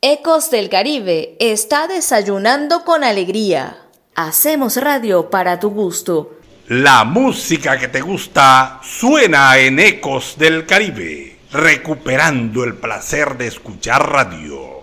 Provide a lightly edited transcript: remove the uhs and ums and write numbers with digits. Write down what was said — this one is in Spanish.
Ecos del Caribe está desayunando con alegría. Hacemos radio para tu gusto. La música que te gusta suena en Ecos del Caribe, recuperando el placer de escuchar radio.